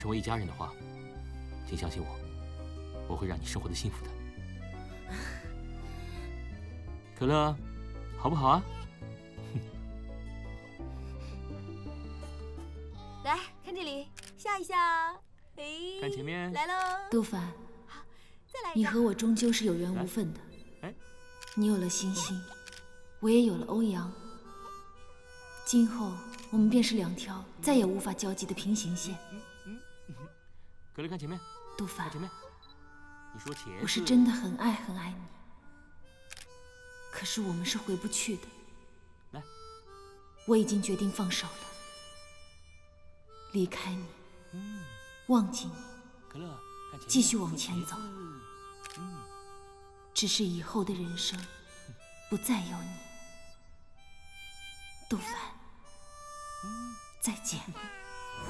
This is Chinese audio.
成为一家人的话，请相信我，我会让你生活的幸福的。可乐，好不好啊？ 来看这里，笑一笑。哎， 看前面， 来喽。 杜凡， 好，再来一个。 你和我终究是有缘无分的。 哎， 你有了星星，我也有了欧阳。今后我们便是两条再也无法交集的平行线。 可乐，看前面。 杜凡， 看前面。你说茄子。 我是真的很爱很爱你，可是我们是回不去的。 来， 我已经决定放手了，离开你，忘记你， 可乐，看前面。 继续往前走。只是以后的人生，不再有你，杜凡。再见。